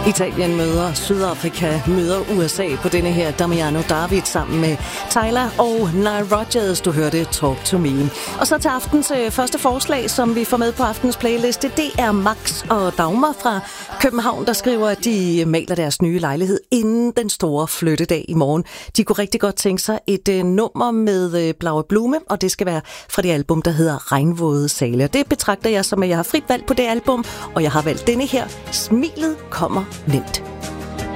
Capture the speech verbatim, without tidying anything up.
Italien møder Sydafrika, møder U S A på denne her Damiano David sammen med Tyler og Nile Rodgers. Du hørte Talk to Me. Og så til aftens øh, første forslag, som vi får med på aftens playliste, det er Max og Dagmar fra København, der skriver, at de maler deres nye lejlighed inden den store flyttedag i morgen. De kunne rigtig godt tænke sig et øh, nummer med øh, Blaue Blume, og det skal være fra det album, der hedder Regnvåde Sale. Og det betragter jeg som, at jeg har frit valg på det album, og jeg har valgt denne her, Smilet kommer nemt.